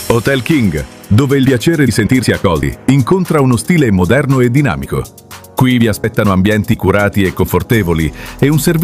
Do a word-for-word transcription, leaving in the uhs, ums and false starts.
Hotel King, dove il piacere di sentirsi accolti incontra uno stile moderno e dinamico. Qui vi aspettano ambienti curati e confortevoli e un servizio